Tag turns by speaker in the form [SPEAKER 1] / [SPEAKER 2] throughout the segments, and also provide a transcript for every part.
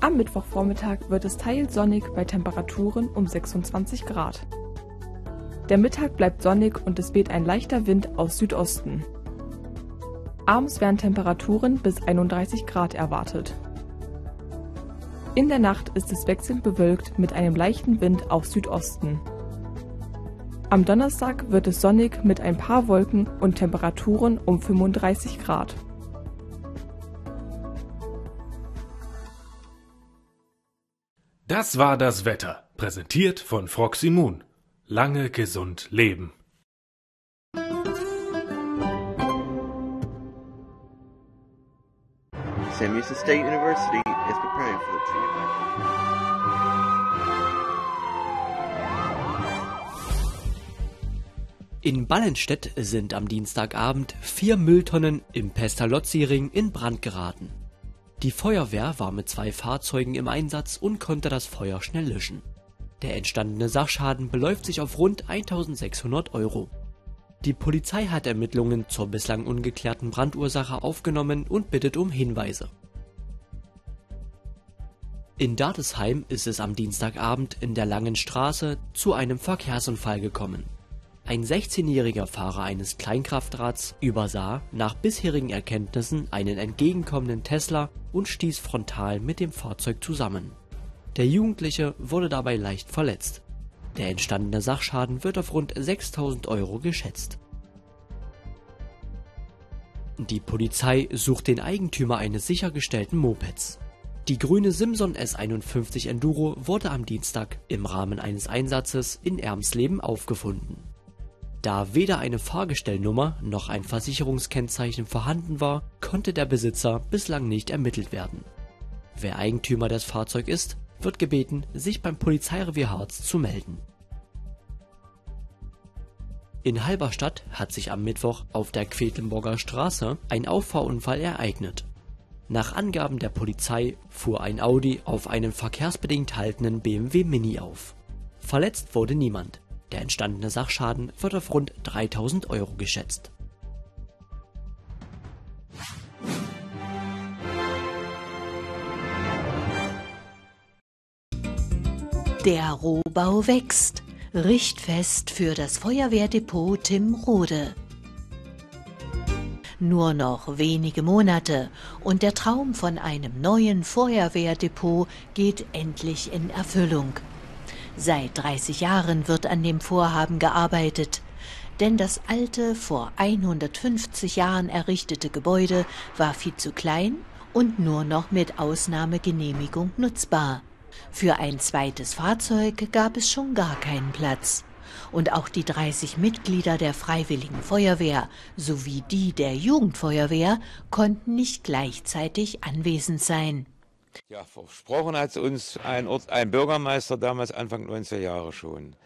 [SPEAKER 1] Am Mittwochvormittag wird es teils sonnig bei Temperaturen um 26 Grad. Der Mittag bleibt sonnig und es weht ein leichter Wind aus Südosten. Abends werden Temperaturen bis 31 Grad erwartet. In der Nacht ist es wechselnd bewölkt mit einem leichten Wind aus Südosten. Am Donnerstag wird es sonnig mit ein paar Wolken und Temperaturen um 35 Grad.
[SPEAKER 2] Das war das Wetter, präsentiert von Froxy Moon. Lange gesund leben.
[SPEAKER 3] Sam Houston State University is preparing for the
[SPEAKER 4] In Ballenstedt sind am Dienstagabend 4 Mülltonnen im Pestalozzi-Ring in Brand geraten. Die Feuerwehr war mit 2 Fahrzeugen im Einsatz und konnte das Feuer schnell löschen. Der entstandene Sachschaden beläuft sich auf rund 1.600 €. Die Polizei hat Ermittlungen zur bislang ungeklärten Brandursache aufgenommen und bittet um Hinweise. In Dartesheim ist es am Dienstagabend in der Langen Straße zu einem Verkehrsunfall gekommen. Ein 16-jähriger Fahrer eines Kleinkraftrads übersah nach bisherigen Erkenntnissen einen entgegenkommenden Tesla und stieß frontal mit dem Fahrzeug zusammen. Der Jugendliche wurde dabei leicht verletzt. Der entstandene Sachschaden wird auf rund 6.000 € geschätzt. Die Polizei sucht den Eigentümer eines sichergestellten Mopeds. Die grüne Simson S51 Enduro wurde am Dienstag im Rahmen eines Einsatzes in Ermsleben aufgefunden. Da weder eine Fahrgestellnummer noch ein Versicherungskennzeichen vorhanden war, konnte der Besitzer bislang nicht ermittelt werden. Wer Eigentümer des Fahrzeugs ist, wird gebeten, sich beim Polizeirevier Harz zu melden. In Halberstadt hat sich am Mittwoch auf der Quedlinburger Straße ein Auffahrunfall ereignet. Nach Angaben der Polizei fuhr ein Audi auf einen verkehrsbedingt haltenden BMW Mini auf. Verletzt wurde niemand. Der entstandene Sachschaden wird auf rund 3.000 € geschätzt.
[SPEAKER 5] Der Rohbau wächst. Richtfest für das Feuerwehrdepot Timmrode. Nur noch wenige Monate und der Traum von einem neuen Feuerwehrdepot geht endlich in Erfüllung. Seit 30 Jahren wird an dem Vorhaben gearbeitet, denn das alte, vor 150 Jahren errichtete Gebäude war viel zu klein und nur noch mit Ausnahmegenehmigung nutzbar. Für ein zweites Fahrzeug gab es schon gar keinen Platz. Und auch die 30 Mitglieder der Freiwilligen Feuerwehr sowie die der Jugendfeuerwehr konnten nicht gleichzeitig anwesend sein.
[SPEAKER 6] Ja, versprochen hat uns ein Bürgermeister damals Anfang 90er Jahre schon.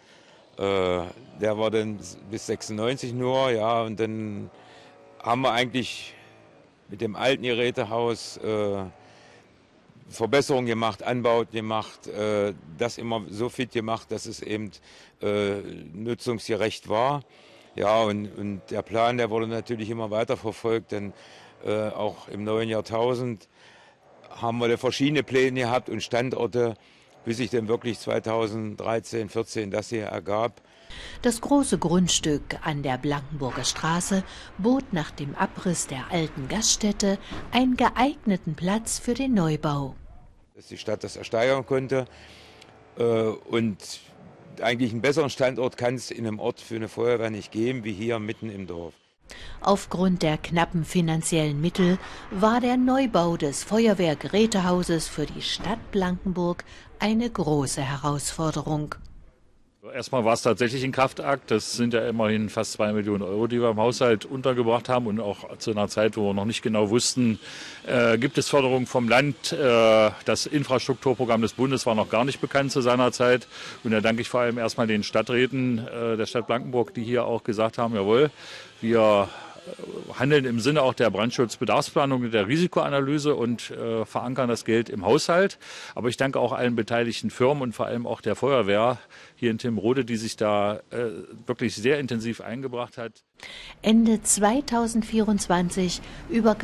[SPEAKER 6] Der war dann bis 96 nur, ja, und dann haben wir eigentlich mit dem alten Gerätehaus Verbesserungen gemacht, Anbauten gemacht, das immer so fit gemacht, dass es eben nutzungsgerecht war. Ja, und der Plan, der wurde natürlich immer weiter verfolgt, denn auch im neuen Jahrtausend haben wir da verschiedene Pläne gehabt und Standorte, bis sich dann wirklich 2013, 14 das hier ergab.
[SPEAKER 5] Das große Grundstück an der Blankenburger Straße bot nach dem Abriss der alten Gaststätte einen geeigneten Platz für den Neubau.
[SPEAKER 6] Dass die Stadt das ersteigern konnte und eigentlich einen besseren Standort kann es in einem Ort für eine Feuerwehr nicht geben, wie hier mitten im Dorf.
[SPEAKER 5] Aufgrund der knappen finanziellen Mittel war der Neubau des Feuerwehrgerätehauses für die Stadt Blankenburg eine große Herausforderung.
[SPEAKER 7] Erstmal war es tatsächlich ein Kraftakt. Das sind ja immerhin fast 2 Millionen Euro, die wir im Haushalt untergebracht haben. Und auch zu einer Zeit, wo wir noch nicht genau wussten, gibt es Förderung vom Land. Das Infrastrukturprogramm des Bundes war noch gar nicht bekannt zu seiner Zeit. Und da danke ich vor allem erstmal den Stadträten der Stadt Blankenburg, die hier auch gesagt haben, jawohl, wir handeln im Sinne auch der Brandschutzbedarfsplanung und der Risikoanalyse und verankern das Geld im Haushalt. Aber ich danke auch allen beteiligten Firmen und vor allem auch der Feuerwehr hier in Timmrode, die sich da wirklich sehr intensiv eingebracht hat.
[SPEAKER 5] Ende 2024 übergab